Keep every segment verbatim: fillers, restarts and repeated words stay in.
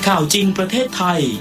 ข่าวจริงประเทศไทย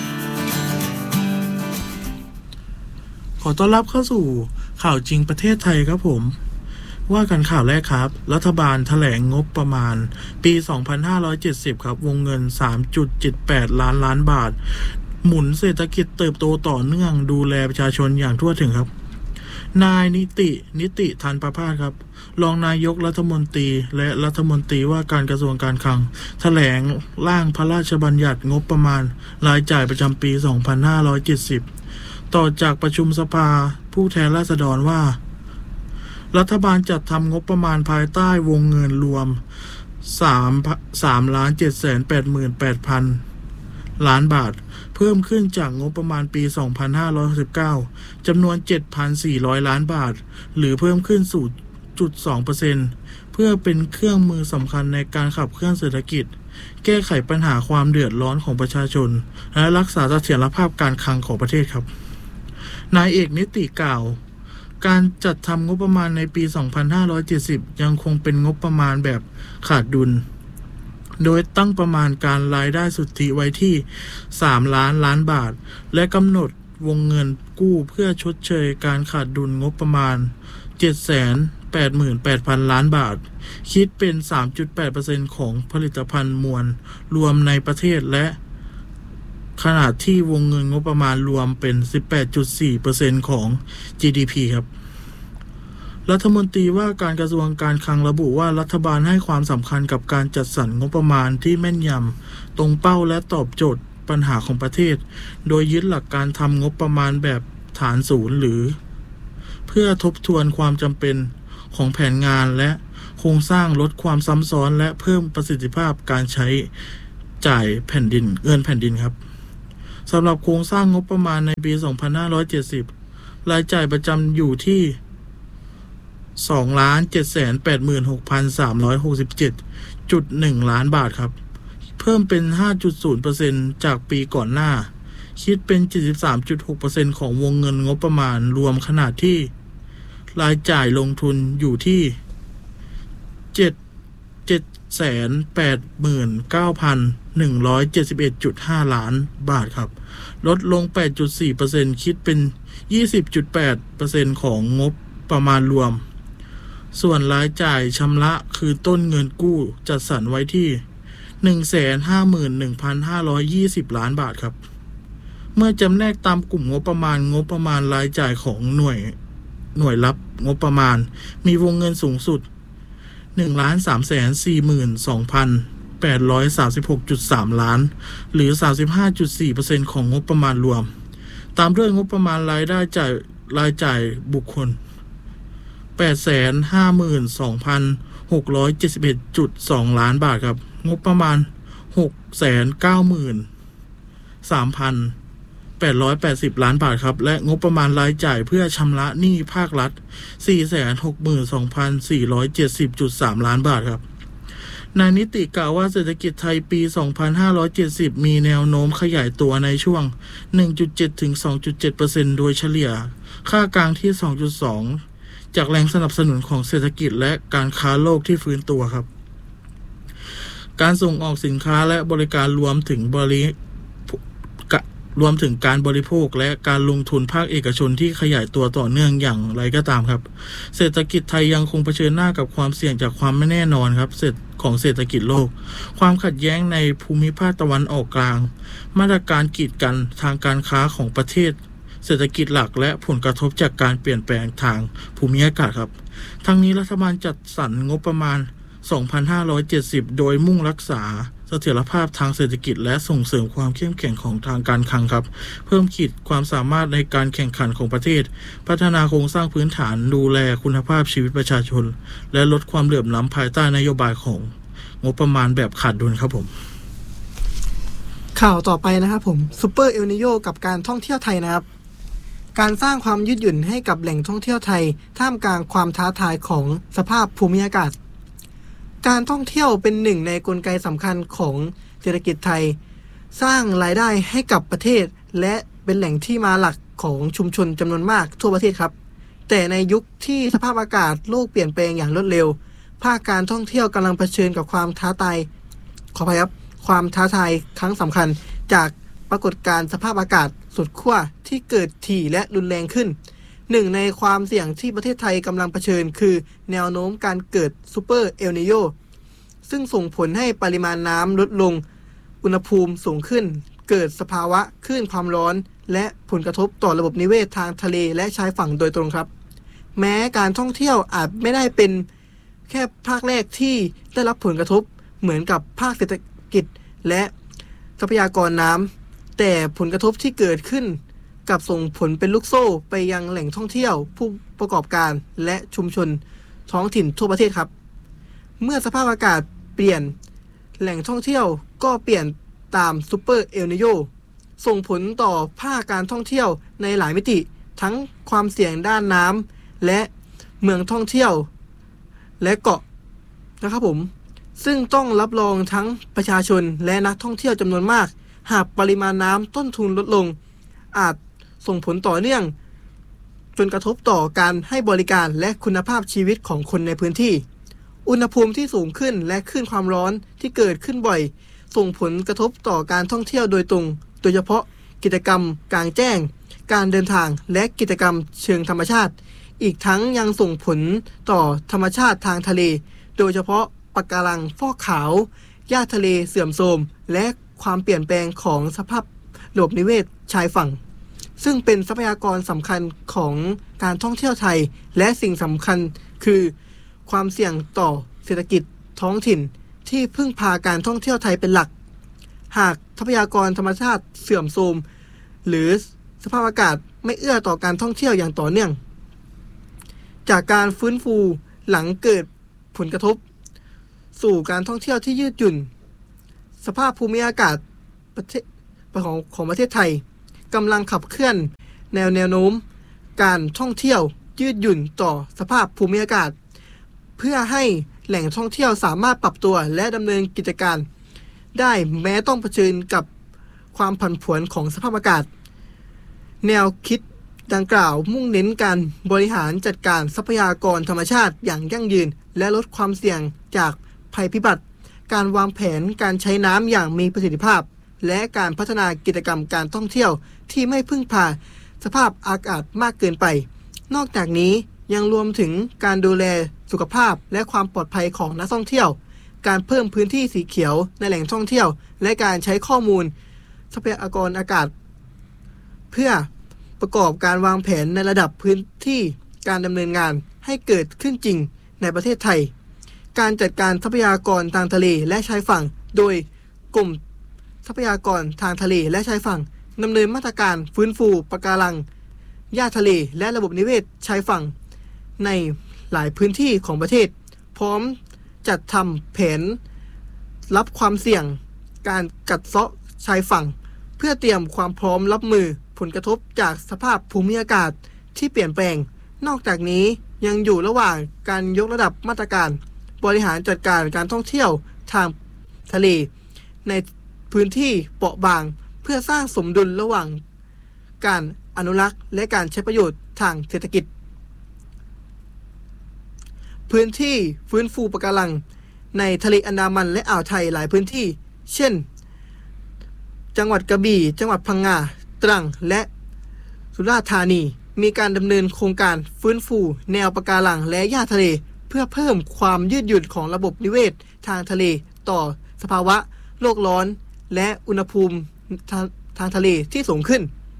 ขอต้อนรับเข้าสู่ข่าวจริงประเทศไทยครับผมว่ากันข่าวแรกครับรัฐบาลแถลงงบประมาณปีสองพันห้าร้อยเจ็ดสิบครับวงเงิน สามจุดเจ็ดแปด ล้านล้านบาทหมุนเศรษฐกิจเติบโตต่อเนื่องดูแลประชาชนอย่างทั่วถึงครับนายนิตินิติธันประภาสครับรองนายกรัฐมนตรีและรัฐมนตรีว่าการกระทรวงการคลังแถลงร่างพระราชบัญญัติงบประมาณรายจ่ายประจำปีสองพันห้าร้อยเจ็ดสิบต่อจากประชุมสภาผู้แทนราษฎรว่ารัฐบาลจัดทำงบประมาณภายใต้วงเงินรวมสามล้านเจ็ดแสนแปดหมื่นแปดพันล้านบาทเพิ่มขึ้นจากงบประมาณปีสองพันห้าร้อยหกสิบเก้าจำนวน เจ็ดพันสี่ร้อย ล้านบาทหรือเพิ่มขึ้น ศูนย์จุดสองเปอร์เซ็นต์ เพื่อเป็นเครื่องมือสำคัญในการขับเคลื่อนเศรษฐกิจแก้ไขปัญหาความเดือดร้อนของประชาชนและรักษาเสถียรภาพการคลังของประเทศครับนายเอกนิติกล่าวการจัดทำงบประมาณในปีสองพันห้าร้อยเจ็ดสิบยังคงเป็นงบประมาณแบบขาดดุลโดยตั้งประมาณการรายได้สุทธิไว้ที่สามล้านล้านบาทและกำหนดวงเงินกู้เพื่อชดเชยการขาดดุลงบประมาณ เจ็ดแสนแปดหมื่นแปดพัน ล้านบาทคิดเป็น สามจุดแปดเปอร์เซ็นต์ ของผลิตภัณฑ์มวลรวมในประเทศและขณะที่วงเงินงบประมาณรวมเป็น สิบแปดจุดสี่เปอร์เซ็นต์ ของ จี ดี พี ครับรัฐมนตรีว่าการกระทรวงการคลังระบุว่ารัฐบาลให้ความสำคัญกับการจัดสรรงบประมาณที่แม่นยำตรงเป้าและตอบโจทย์ปัญหาของประเทศโดยยึดหลักการทำงบประมาณแบบฐานศูนย์หรือเพื่อทบทวนความจำเป็นของแผนงานและโครงสร้างลดความซ้ำซ้อนและเพิ่มประสิทธิภาพการใช้จ่ายแผ่นดินเงินแผ่นดินครับสำหรับโครงสร้างงบประมาณในปีสองพันห้าร้อยเจ็ดสิบรายจ่ายประจำอยู่ที่ สองล้านเจ็ดแสนแปดหมื่นหกพันสามร้อยหกสิบเจ็ดจุดหนึ่ง ล้านบาทครับเพิ่มเป็น ห้าจุดศูนย์เปอร์เซ็นต์ จากปีก่อนหน้าคิดเป็น เจ็ดสิบสามจุดหกเปอร์เซ็นต์ ของวงเงินงบประมาณรวมขนาดที่รายจ่ายลงทุนอยู่ที่เจ็ด เจ็ดแสนแปดหมื่นเก้าพันหนึ่งร้อยเจ็ดสิบเอ็ดจุดห้า ล้านบาทครับลดลง แปดจุดสี่เปอร์เซ็นต์ คิดเป็น ยี่สิบจุดแปดเปอร์เซ็นต์ ของงบประมาณรวมส่วนรายจ่ายชำระคือต้นเงินกู้จัดสรรไว้ที่ หนึ่งแสนห้าหมื่นหนึ่งพันห้าร้อยยี่สิบ ล้านบาทครับเมื่อจำแนกตามกลุ่มงบประมาณงบประมาณรายจ่ายของหน่วยหน่วยรับงบประมาณมีวงเงินสูงสุด หนึ่งล้านสามแสนสี่หมื่นสองพันแปดร้อยสามสิบหกจุดสาม ล้านหรือ สามสิบห้าจุดสี่เปอร์เซ็นต์ ของงบประมาณรวมตามด้วยงบประมาณรายได้จ่ายรายจ่ายบุคคล แปดแสนห้าหมื่นสองพันหกร้อยเจ็ดสิบเอ็ดจุดสอง ล้านบาทครับงบประมาณ หกแสนเก้าหมื่นสามพันแปดร้อยแปดสิบ ล้านบาทครับและงบประมาณรายจ่ายเพื่อชำระหนี้ภาครัฐ สี่แสนหกหมื่นสองพันสี่ร้อยเจ็ดสิบจุดสาม ล้านบาทครับนายนิติกล่าวว่าเศรษฐกิจไทยปีสองพันห้าร้อยเจ็ดสิบมีแนวโน้มขยายตัวในช่วง หนึ่งจุดเจ็ด ถึง สองจุดเจ็ดเปอร์เซ็นต์ โดยเฉลี่ยค่ากลางที่ สองจุดสอง จากแรงสนับสนุนของเศรษฐกิจและการค้าโลกที่ฟื้นตัวครับการส่งออกสินค้าและบริการรวมถึงบริรวมถึงการบริโภคและการลงทุนภาคเอกชนที่ขยายตัวต่อเนื่องอย่างไรก็ตามครับเศรษฐกิจไทยยังคงเผชิญหน้ากับความเสี่ยงจากความไม่แน่นอนครับของเศรษฐกิจโลกความขัดแย้งในภูมิภาคตะวันออกกลางมาตรการกีดกันทางการค้าของประเทศเศรษฐกิจหลักและผลกระทบจากการเปลี่ยนแปลงทางภูมิอากาศครับทั้งนี้รัฐบาลจัดสรรงบประมาณ สองพันห้าร้อยเจ็ดสิบ โดยมุ่งรักษาเสถียรภาพทางเศรษฐกิจและส่งเสริมความเข้มแข็งของทางการคลังครับเพิ่มขีดความสามารถในการแข่งขันของประเทศพัฒนาโครงสร้างพื้นฐานดูแลคุณภาพชีวิตประชาชนและลดความเหลื่อมล้ำภายใต้นโยบายของงบประมาณแบบขาดดุลครับผมข่าวต่อไปนะครับผมซูเปอร์เอลนิโญกับการท่องเที่ยวไทยนะครับการสร้างความยืดหยุ่นให้กับแหล่งท่องเที่ยวไทยท่ามกลางความท้าทายของสภาพภูมิอากาศการท่องเที่ยวเป็นหนึ่งในกลไกสำคัญของเศรษฐกิจไทยสร้างรายได้ให้กับประเทศและเป็นแหล่งที่มาหลักของชุมชนจำนวนมากทั่วประเทศครับแต่ในยุคที่สภาพอากาศโลกเปลี่ยนแปลงอย่างรวดเร็วภาคการท่องเที่ยวกำลังเผชิญกับความท้าทายขออภัยครับความท้าทายครั้งสำคัญจากปรากฏการณ์สภาพอากาศสุดขั้วที่เกิดถี่และรุนแรงขึ้นหนึ่งในความเสี่ยงที่ประเทศไทยกำลังเผชิญคือแนวโน้มการเกิดซูเปอร์เอลนีโญซึ่งส่งผลให้ปริมาณน้ำลดลงอุณหภูมิสูงขึ้นเกิดสภาวะคลื่นความร้อนและผลกระทบต่อระบบนิเวศทางทะเลและชายฝั่งโดยตรงครับแม้การท่องเที่ยวอาจไม่ได้เป็นแค่ภาคแรกที่ได้รับผลกระทบเหมือนกับภาคเศรษฐกิจและทรัพยากรน้ำแต่ผลกระทบที่เกิดขึ้นกับส่งผลเป็นลูกโซ่ไปยังแหล่งท่องเที่ยวผู้ประกอบการและชุมชนท้องถิ่นทั่วประเทศครับเมื่อสภาพอากาศเปลี่ยนแหล่งท่องเที่ยวก็เปลี่ยนตามซูเปอร์เอลนีโญส่งผลต่อภาคการท่องเที่ยวในหลายมิติทั้งความเสี่ยงด้านน้ำและเมืองท่องเที่ยวและเกาะนะครับผมซึ่งต้องรับรองทั้งประชาชนและนักท่องเที่ยวจำนวนมากหากปริมาณน้ำต้นทุนลดลงอาจส่งผลต่อเนื่องจนกระทบต่อการให้บริการและคุณภาพชีวิตของคนในพื้นที่อุณหภูมิที่สูงขึ้นและคลื่นความร้อนที่เกิดขึ้นบ่อยส่งผลกระทบต่อการท่องเที่ยวโดยตรงโดยเฉพาะกิจกรรมกลางแจ้งการเดินทางและกิจกรรมเชิงธรรมชาติอีกทั้งยังส่งผลต่อธรรมชาติทางทะเลโดยเฉพาะปะการังฟอกขาวหญ้าทะเลเสื่อมโทรมและความเปลี่ยนแปลงของสภาพระบบนิเวศชายฝั่งซึ่งเป็นทรัพยากรสำคัญของการท่องเที่ยวไทยและสิ่งสำคัญคือความเสี่ยงต่อเศรษฐกิจท้องถิ่นที่พึ่งพาการท่องเที่ยวไทยเป็นหลักหากทรัพยากรธรรมชาติเสื่อมโทรมหรือสภาพอากาศไม่เอื้อต่อการท่องเที่ยวอย่างต่อเนื่องจากการฟื้นฟูหลังเกิดผลกระทบสู่การท่องเที่ยวที่ยืดหยุ่นสภาพภูมิอากาศประเทศของของประเทศไทยกำลังขับเคลื่อนแนวแนวโน้มการท่องเที่ยวยืดหยุ่นต่อสภาพภูมิอากาศเพื่อให้แหล่งท่องเที่ยวสามารถปรับตัวและดำเนินกิจการได้แม้ต้องเผชิญกับความผันผวนของสภาพอากาศแนวคิดดังกล่าวมุ่งเน้นการบริหารจัดการทรัพยากรธรรมชาติอย่างยั่งยืนและลดความเสี่ยงจากภัยพิบัติการวางแผนการใช้น้ำอย่างมีประสิทธิภาพและการพัฒนากิจกรรมการท่องเที่ยวที่ไม่พึ่งพาสภาพอากาศมากเกินไปนอกจากนี้ยังรวมถึงการดูแลสุขภาพและความปลอดภัยของนักท่องเที่ยวการเพิ่มพื้นที่สีเขียวในแหล่งท่องเที่ยวและการใช้ข้อมูลทรัพยากรอากาศเพื่อประกอบการวางแผนในระดับพื้นที่การดำเนินงานให้เกิดขึ้นจริงในประเทศไทยการจัดการทรัพยากรทางทะเลและชายฝั่งโดยกลุ่มทรัพยากรทางทะเลและชายฝั่งดำเนินมาตรการฟื้นฟูปะการังหญ้าทะเลและระบบนิเวศชายฝั่งในหลายพื้นที่ของประเทศพร้อมจัดทำแผนรับความเสี่ยงการกัดเซาะชายฝั่งเพื่อเตรียมความพร้อมรับมือผลกระทบจากสภาพภูมิอากาศที่เปลี่ยนแปลงนอกจากนี้ยังอยู่ระหว่างการยกระดับมาตรการบริหารจัดการการท่องเที่ยวทางทะเลในพื้นที่เปราะบางเพื่อสร้างสมดุลระหว่างการอนุรักษ์และการใช้ประโยชน์ทางเศรษฐกิจพื้นที่ฟื้นฟูปะการังในทะเลอันดามันและอ่าวไทยหลายพื้นที่เช่นจังหวัดกระบี่จังหวัดพังงาตรังและสุราษฎร์ธานีมีการดำเนินโครงการฟื้นฟูแนวปะการังและหญ้าทะเลเพื่อเพิ่มความยืดหยุ่นของระบบนิเวศทางทะเลต่อสภาวะโลกร้อนและอุณหภูมิทางทางทะเลที่สูงขึ้น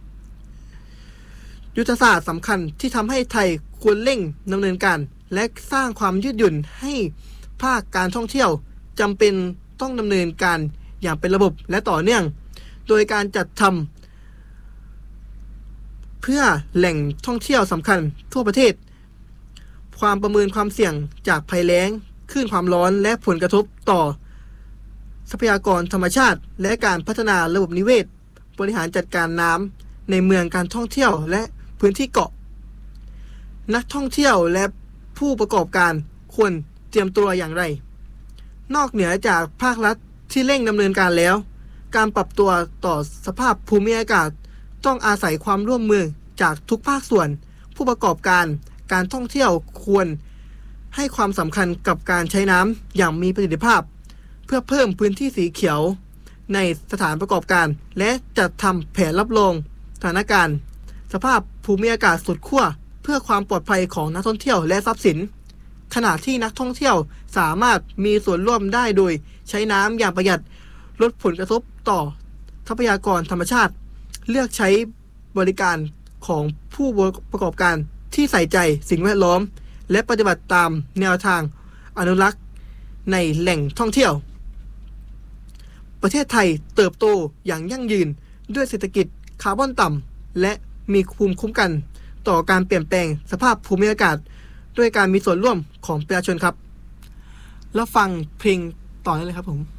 ยุทธศาสตร์สำคัญที่ทำให้ไทยควรเร่งดำเนินการและสร้างความยืดหยุ่นให้ภาคการท่องเที่ยวจำเป็นต้องดำเนินการอย่างเป็นระบบและต่อเนื่องโดยการจัดทำเพื่อแหล่งท่องเที่ยวสำคัญทั่วประเทศความประเมินความเสี่ยงจากภัยแล้งคลื่นความร้อนและผลกระทบต่อทรัพยากรธรรมชาติและการพัฒนาระบบนิเวศบริหารจัดการน้ำในเมืองการท่องเที่ยวและพื้นที่เกาะนักท่องเที่ยวและผู้ประกอบการควรเตรียมตัวอย่างไรนอกเหนือจากภาครัฐที่เร่งดำเนินการแล้วการปรับตัวต่อสภาพภูมิอากาศต้องอาศัยความร่วมมือจากทุกภาคส่วนผู้ประกอบการการท่องเที่ยวควรให้ความสำคัญกับการใช้น้ำอย่างมีประสิทธิภาพเพื่อเพิ่มพื้นที่สีเขียวในสถานประกอบการและจัดทำแผนรับรองสถานการณ์สภาพภูมิอากาศสุดขั้วเพื่อความปลอดภัยของนักท่องเที่ยวและทรัพย์สินขณะที่นักท่องเที่ยวสามารถมีส่วนร่วมได้โดยใช้น้ำอย่างประหยัดลดผลกระทบต่อทรัพยากรธรรมชาติเลือกใช้บริการของผู้ประกอบการที่ใส่ใจสิ่งแวดล้อมและปฏิบัติตามแนวทางอนุรักษ์ในแหล่งท่องเที่ยวประเทศไทยเติบโตอย่างยั่งยืนด้วยเศรษฐกิจคาร์บอนต่ำและมีภูมิคุ้มกันต่อการเปลี่ยนแปลงสภาพภูมิอากาศด้วยการมีส่วนร่วมของประชาชนครับแล้วฟังเพลงต่อได้เลยครับผม